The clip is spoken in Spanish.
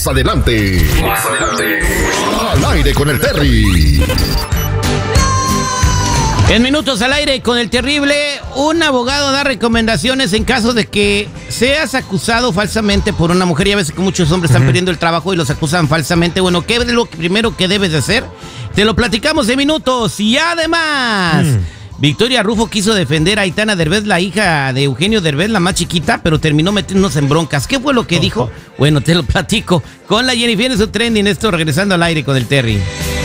Más adelante. Al aire con el Terry. En minutos al aire con el terrible, un abogado da recomendaciones en caso de que seas acusado falsamente por una mujer. Ya ves que muchos hombres están perdiendo el trabajo y los acusan falsamente. Bueno, ¿qué es lo primero que debes de hacer? Te lo platicamos en minutos. Y además, Victoria Rufo quiso defender a Aitana Derbez, la hija de Eugenio Derbez, la más chiquita, pero terminó metiéndose en broncas. ¿Qué fue lo que dijo? Bueno, te lo platico con la Jennifer en su trending. Esto regresando al aire con el Terry.